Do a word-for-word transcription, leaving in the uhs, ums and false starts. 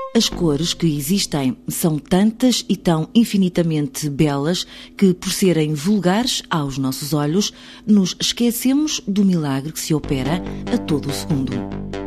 As cores que existem são tantas e tão infinitamente belas que, por serem vulgares aos nossos olhos, nos esquecemos do milagre que se opera a todo o segundo.